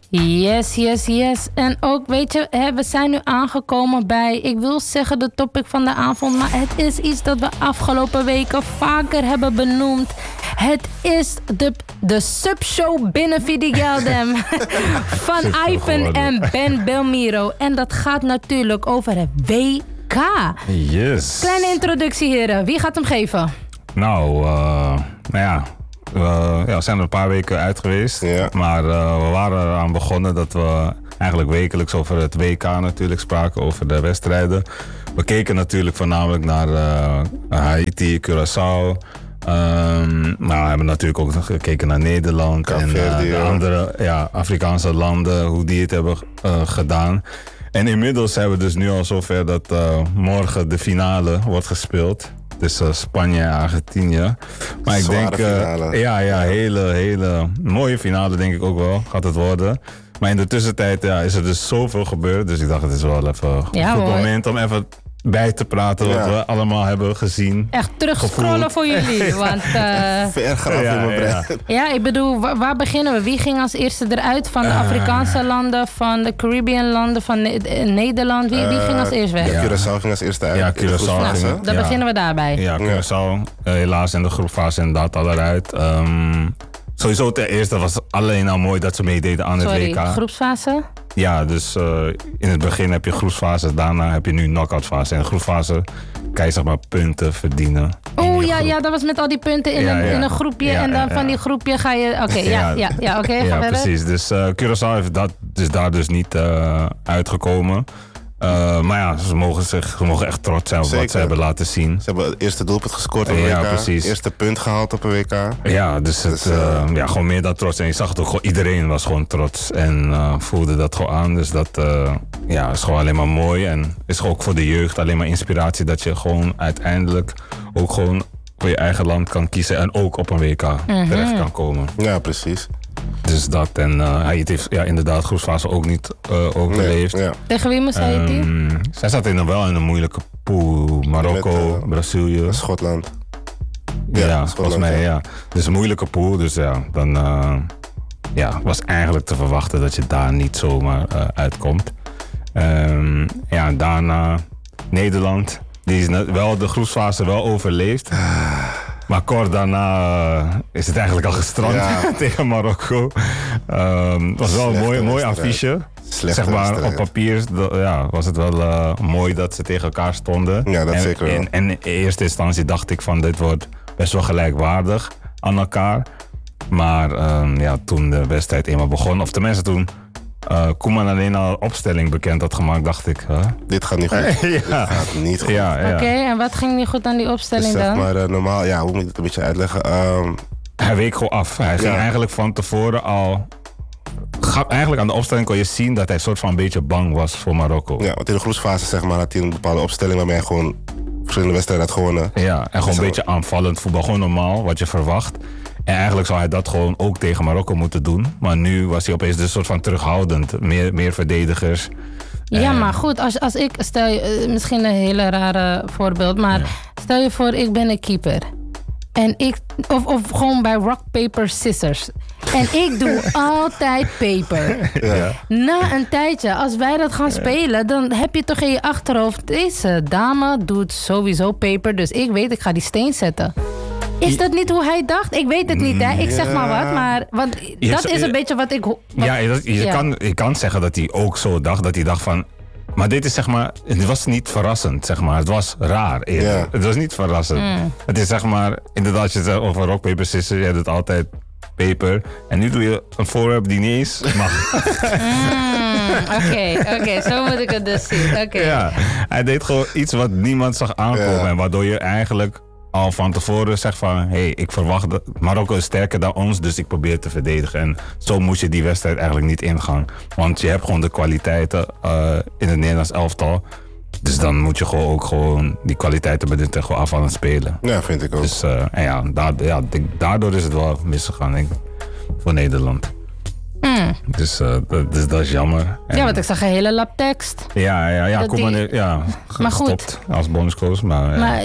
Yes. En ook, weet je, we zijn nu aangekomen bij, ik wil zeggen de topic van de avond, maar het is iets dat we afgelopen weken vaker hebben benoemd. Het is de subshow binnen Vidigeldem van Ivan en Ben Belmiro. En dat gaat natuurlijk over het WK. Yes. Kleine introductie, heren. Wie gaat hem geven? Nou ja... we zijn er een paar weken uit geweest. Ja. Maar we waren eraan begonnen dat we eigenlijk wekelijks over het WK natuurlijk spraken. Over de wedstrijden. We keken natuurlijk voornamelijk naar Haiti, Curaçao. Maar we hebben natuurlijk ook gekeken naar Nederland. En de andere Afrikaanse landen. Hoe die het hebben gedaan. En inmiddels zijn we dus nu al zover dat morgen de finale wordt gespeeld. Dus Spanje en Argentinië. Maar ik denk, hele mooie finale denk ik ook wel, gaat het worden. Maar in de tussentijd is er dus zoveel gebeurd. Dus ik dacht, het is wel even een goed moment om even bij te praten wat we allemaal hebben gezien. Echt terugscrollen voor jullie. Want, vergraven in mijn brein. Ja, ik bedoel, waar beginnen we? Wie ging als eerste eruit van de Afrikaanse landen, van de Caribbean landen, van Nederland? Wie ging als eerste weg? Curaçao ging als eerste uit. Ja, Curaçao. Dan beginnen we daarbij. Ja, Curaçao. Helaas in de groepfase inderdaad al eruit. Sowieso ten eerste was het alleen al mooi dat ze meededen aan het WK. Groepsfase? Ja, dus in het begin heb je groepsfase, daarna heb je nu knock-outfase. En de groepsfase kan je zeg maar punten verdienen. Oh ja, dat was met al die punten in een groepje. En dan van die groepje ga je... Oké, ja, precies. Dus Curaçao heeft dat daar dus niet uitgekomen. Maar ja, ze mogen echt trots zijn op wat ze hebben laten zien. Ze hebben het eerste doelpunt gescoord op een WK. Ja, precies. Eerste punt gehaald op een WK. Ja, dus gewoon meer dan trots. En je zag het ook gewoon, iedereen was gewoon trots. En voelde dat gewoon aan. Dus dat is gewoon alleen maar mooi. En is ook voor de jeugd alleen maar inspiratie. Dat je gewoon uiteindelijk ook gewoon voor je eigen land kan kiezen. En ook op een WK terecht kan komen. Ja, precies. Dus dat en hij heeft inderdaad groepsfase ook niet overleefd. Nee, ja. Tegen wie moest hij het zij zaten wel in een moeilijke pool. Marokko, met, Brazilië. Schotland. Ja, volgens mij ja. Dus een moeilijke pool. Dus ja, dan was eigenlijk te verwachten dat je daar niet zomaar uitkomt. Daarna Nederland. Die is wel de groepsfase wel overleefd. Maar kort daarna is het eigenlijk al gestrand tegen Marokko. Was wel een mooi affiche. Zeg maar op papier was het wel mooi dat ze tegen elkaar stonden. Ja, dat zeker wel. En in eerste instantie dacht ik van dit wordt best wel gelijkwaardig aan elkaar. Maar toen de wedstrijd eenmaal begon, of tenminste toen Koeman alleen al opstelling bekend had gemaakt, dacht ik... Dit gaat niet goed. Dit gaat niet goed. Oké, en wat ging niet goed aan die opstelling dus dan? Maar normaal, hoe moet ik het een beetje uitleggen? Hij week gewoon af. Hij ging eigenlijk van tevoren al... Eigenlijk aan de opstelling kon je zien dat hij soort van een beetje bang was voor Marokko. Ja, want in de groepsfase zeg maar, had hij een bepaalde opstelling waarmee hij gewoon verschillende wedstrijden had gewonnen. Ja, en gewoon een beetje aanvallend voetbal. Gewoon normaal, wat je verwacht. En eigenlijk zou hij dat gewoon ook tegen Marokko moeten doen. Maar nu was hij opeens dus een soort van terughoudend. Meer verdedigers. Ja, maar goed, als ik... Stel je, misschien een hele rare voorbeeld, maar stel je voor, ik ben een keeper. En ik... Of gewoon bij rock, paper, scissors. En ik doe altijd paper. Ja. Na een tijdje, als wij dat gaan spelen, dan heb je toch in je achterhoofd... Deze dame doet sowieso paper, dus ik weet, ik ga die steen zetten. Is dat niet hoe hij dacht? Ik weet het niet, hè? Ik zeg maar wat, maar... Want dat is een beetje wat ik... Je kan zeggen dat hij ook zo dacht, dat hij dacht van... Maar dit is zeg maar... Het was niet verrassend, zeg maar. Het was raar eerder. Yeah. Het was niet verrassend. Het is zeg maar... Inderdaad, als je het over rock, paper, scissors... Je doet altijd paper. En nu doe je een voorwerp die niet eens mag. Oké, zo moet ik het dus zien. Okay. Ja, hij deed gewoon iets wat niemand zag aankomen. Yeah. En waardoor je eigenlijk... al van tevoren zegt van... ik verwacht dat Marokko is sterker dan ons... dus ik probeer te verdedigen. En zo moest je die wedstrijd eigenlijk niet ingaan. Want je hebt gewoon de kwaliteiten in het Nederlands elftal. Dus dan moet je gewoon die kwaliteiten benutten... gewoon afvallend spelen. Ja, vind ik ook. Dus daardoor is het wel misgegaan, denk ik. Voor Nederland. Dus dat is jammer. Ja, want ik zag een hele lap tekst. Ja, Koeman gestopt als bondscoach. Maar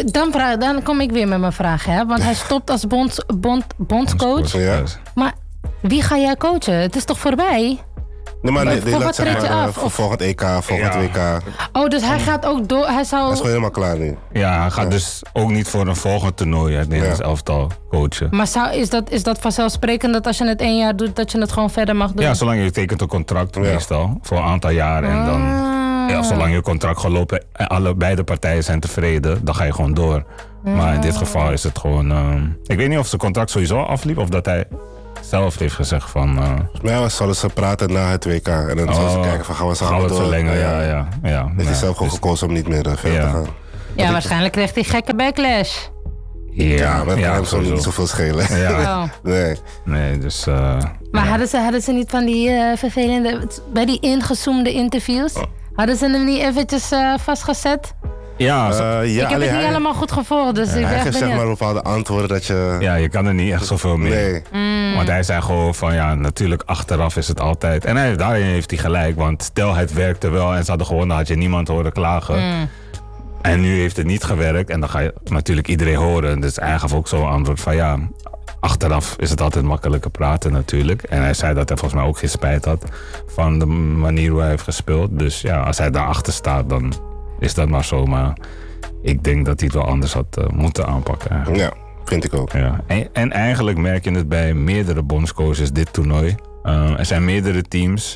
dan kom ik weer met mijn vraag, hè? Want hij stopt als bondscoach. Ja. Maar Wie ga jij coachen? Het is toch voorbij? Nee, maar Voor wat treed je af? voor volgend EK, volgend WK. Oh, dus hij gaat ook door. Hij is gewoon helemaal klaar nu. Ja, hij gaat dus ook niet voor een volgend toernooi het Nederlands elftal coachen. Maar is dat vanzelfsprekend dat als je het 1 jaar doet, dat je het gewoon verder mag doen? Ja, zolang je tekent een contract meestal voor een aantal jaar. En dan, zolang je contract gelopen en beide partijen zijn tevreden, dan ga je gewoon door. Maar in dit geval is het gewoon... ik weet niet of zijn contract sowieso afliep of dat hij zelf heeft gezegd van... Volgens mij zullen ze praten na het WK. En dan zullen ze kijken van gaan we samen door. Verlengen, ja. Heeft hij zelf gewoon gekozen om niet meer verder te gaan. Ja, waarschijnlijk krijgt hij gekke backlash. Ja, maar hem zal niet zoveel schelen. Ja. Nee, dus... Maar hadden ze niet van die vervelende... Bij die ingezoomde interviews... Hadden ze hem niet eventjes vastgezet? Ja, ik heb het niet helemaal goed gevolgd, dus ik hij geeft zeg maar bepaalde antwoorden dat je... Ja, je kan er niet echt zoveel mee. Nee. Want hij zei gewoon van ja, natuurlijk achteraf is het altijd... En daarin heeft hij gelijk, want stel het werkte wel en ze hadden gewonnen, had je niemand horen klagen. En nu heeft het niet gewerkt en dan ga je natuurlijk iedereen horen. Dus hij gaf ook zo'n antwoord van ja, achteraf is het altijd makkelijker praten natuurlijk. En hij zei dat hij volgens mij ook geen spijt had van de manier hoe hij heeft gespeeld. Dus ja, als hij daarachter staat, dan is dat maar zo. Maar ik denk dat hij het wel anders had moeten aanpakken eigenlijk. Ja, vind ik ook. Ja. En eigenlijk merk je het bij meerdere bondscoaches dit toernooi. Er zijn meerdere teams...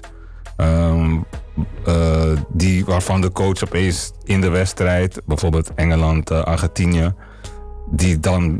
waarvan de coach opeens in de wedstrijd, bijvoorbeeld Engeland, Argentinië, die dan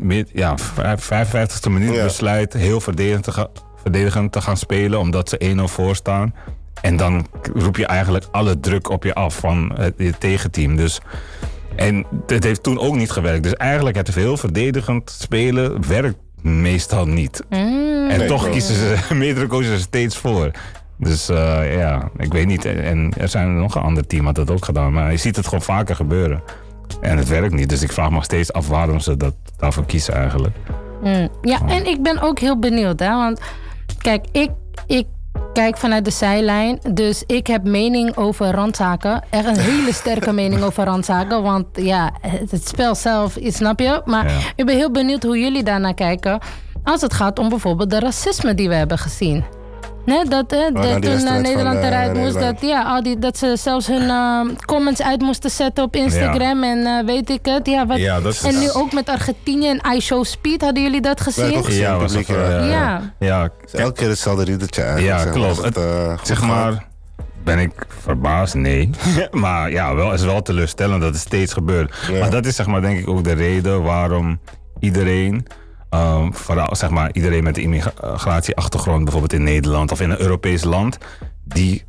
55e minuut besluit heel verdedigend te gaan spelen omdat ze 1-0 voor staan. En dan roep je eigenlijk alle druk op je af van het tegenteam. Dus, en het heeft toen ook niet gewerkt. Dus eigenlijk het heel verdedigend spelen werkt meestal niet. En toch kiezen ze meerdere coaches er steeds voor. Dus ik weet niet. En er zijn nog een ander team dat ook gedaan. Maar je ziet het gewoon vaker gebeuren. En het werkt niet. Dus ik vraag me steeds af waarom ze daarvoor kiezen eigenlijk. Ja, en ik ben ook heel benieuwd. Hè? Want kijk, ik kijk vanuit de zijlijn. Dus ik heb mening over randzaken. Echt een hele sterke mening over randzaken. Want ja, het spel zelf, snap je? Maar ik ben heel benieuwd hoe jullie daarnaar kijken. Als het gaat om bijvoorbeeld de racisme die we hebben gezien. Nee, dat toen Nederland eruit moest, dat ze zelfs hun comments uit moesten zetten op Instagram en weet ik het. En nu ook met Argentinië en I Show Speed, hadden jullie dat gezien? Ja, was ook ja. Elke keer hetzelfde riddertje eigenlijk. Ja, klopt. Zeg maar, ben ik verbaasd? Nee. Maar ja, het is wel teleurstellend dat het steeds gebeurt. Ja. Maar dat is zeg maar denk ik ook de reden waarom iedereen... vooral zeg maar iedereen met een immigratieachtergrond, bijvoorbeeld in Nederland of in een Europees land, die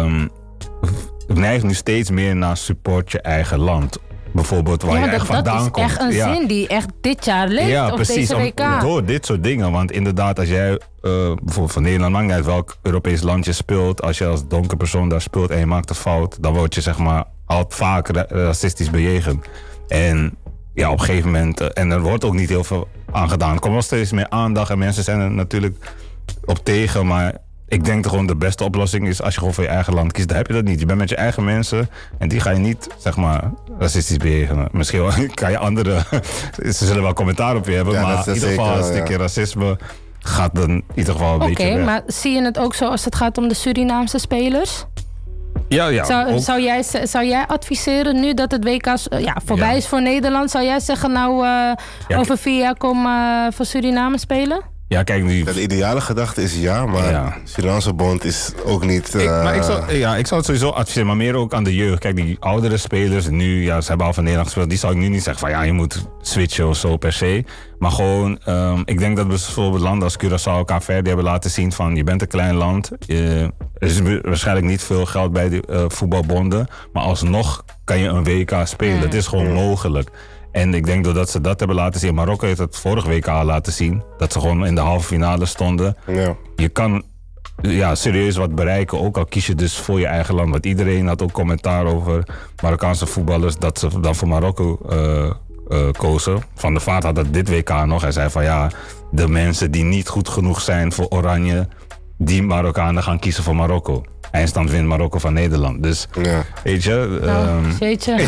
neigt nu steeds meer naar support je eigen land. Bijvoorbeeld waar je echt vandaan komt. Dat is echt een zin die echt dit jaar leeft, of deze WK. Door dit soort dingen. Want inderdaad, als jij bijvoorbeeld van Nederland, maakt niet uit welk Europees land je speelt, als je als donker persoon daar speelt en je maakt een fout, dan word je zeg maar al vaak racistisch bejegend. En ja, op een gegeven moment, en er wordt ook niet heel veel aan gedaan. Er komt wel steeds meer aandacht en mensen zijn er natuurlijk op tegen. Maar ik denk dat gewoon de beste oplossing is als je gewoon voor je eigen land kiest. Dan heb je dat niet. Je bent met je eigen mensen en die ga je niet, zeg maar, racistisch bejegenen. Misschien kan je anderen, ze zullen wel commentaar op je hebben, maar in ieder geval een stukje racisme gaat dan in ieder geval een beetje weg. Oké, maar zie je het ook zo als het gaat om de Surinaamse spelers? Ja. Zou jij adviseren nu dat het WK voorbij is voor Nederland? Zou jij zeggen over 4 jaar kom voor Suriname spelen? Ja, kijk nu. De ideale gedachte is maar de Surinaamse bond is ook niet... Ik zou het sowieso adviseren, maar meer ook aan de jeugd. Kijk, die oudere spelers nu, ze hebben al van Nederland gespeeld, die zou ik nu niet zeggen van je moet switchen of zo per se. Maar gewoon, ik denk dat bijvoorbeeld landen als Curaçao, Kaapverdi hebben laten zien van je bent een klein land. Er is waarschijnlijk niet veel geld bij de voetbalbonden, maar alsnog kan je een WK spelen. Het is gewoon mogelijk. En ik denk doordat ze dat hebben laten zien... Marokko heeft het vorige WK laten zien... dat ze gewoon in de halve finale stonden. Ja. Je kan serieus wat bereiken... ook al kies je dus voor je eigen land. Want iedereen had ook commentaar over Marokkaanse voetballers... dat ze dan voor Marokko kozen. Van der Vaart had dat dit WK nog. Hij zei van de mensen die niet goed genoeg zijn voor Oranje... die Marokkanen gaan kiezen voor Marokko. eindstand wint Marokko van Nederland. Dus, weet je... Jeetje.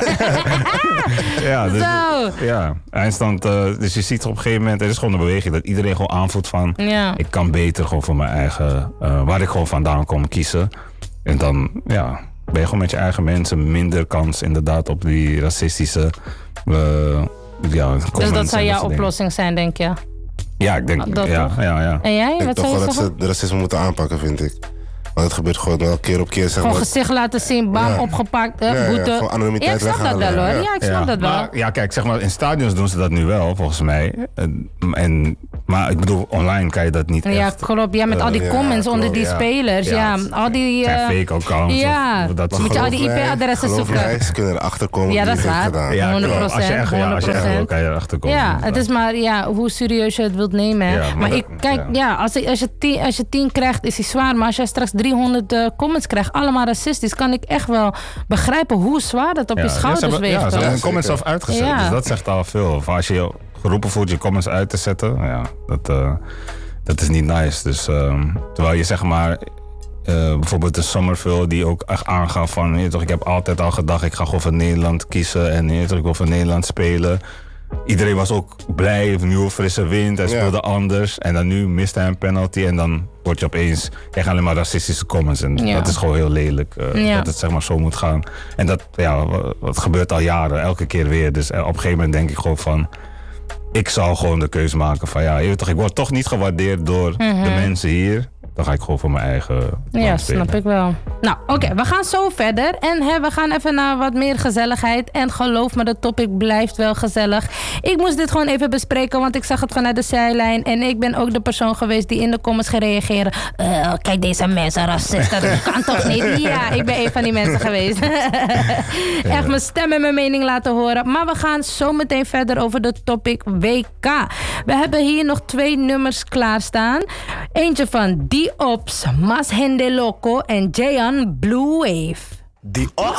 Ja, dus, ja, eindstand. Dus je ziet op een gegeven moment, er is gewoon een beweging dat iedereen gewoon aanvoelt van, ik kan beter gewoon voor mijn eigen, waar ik gewoon vandaan kom kiezen. En dan, ben je gewoon met je eigen mensen minder kans inderdaad op die racistische, dus dat zou jouw oplossing zijn, denk je? Ja, ik denk, ja. En jij? Ik denk toch wel dat ze de racisme moeten aanpakken, vind ik. Want het gebeurt gewoon wel keer op keer. Zeg gewoon gezicht laten zien, bam, opgepakt, boete. Gewoon anonimiteit ik snap dat wel hoor. Ja, ik snap dat wel. Maar, kijk, zeg maar, in stadions doen ze dat nu wel, volgens mij. Maar ik bedoel, online kan je dat niet echt. Ja, klopt. Ja, met al die comments onder die spelers. Ja, al die... zijn fake accounts. Ja, moet je al die IP-adressen zoeken. Mij, ze kunnen erachter komen. Ja, dat is waar. Ja, 100%. als je echt wil, kan je erachter komen. Ja, het is maar hoe serieus je het wilt nemen. Hè. Ja, maar als je 10 krijgt, is hij zwaar. Maar als je straks 300 comments krijgt, allemaal racistisch, kan ik echt wel begrijpen hoe zwaar dat op je schouders weegt. Ja, ze hebben hun comments zelf uitgezet. Ja. Dus dat zegt al veel. Of als je geroepen voelt je comments uit te zetten, dat is niet nice. Dus terwijl je zeg maar bijvoorbeeld de Somerville die ook echt aangaf van, ik heb altijd al gedacht, ik ga gewoon voor Nederland kiezen en ik wil voor Nederland spelen. Iedereen was ook blij, een nieuwe frisse wind, hij speelde anders. En dan nu mist hij een penalty en dan word je opeens, krijg je alleen maar racistische comments. En dat is gewoon heel lelijk, dat het zeg maar zo moet gaan. En dat gebeurt al jaren, elke keer weer. Dus op een gegeven moment denk ik gewoon van, ik zal gewoon de keuze maken van, ik word toch niet gewaardeerd door de mensen hier. Dan ga ik gewoon voor mijn eigen spelen. Snap ik wel. Nou, oké, we gaan zo verder. En we gaan even naar wat meer gezelligheid. En geloof me, de topic blijft wel gezellig. Ik moest dit gewoon even bespreken, want ik zag het vanuit de zijlijn. En ik ben ook de persoon geweest die in de comments ging reageren. Kijk, deze mensen racisten, dat kan toch niet? Ja, ik ben een van die mensen geweest. Echt mijn stem en mijn mening laten horen. Maar we gaan zo meteen verder over de topic WK. We hebben hier nog 2 nummers klaarstaan. Eentje van Diops, Mas Hende Loco en Jayan Blue Wave. Diops.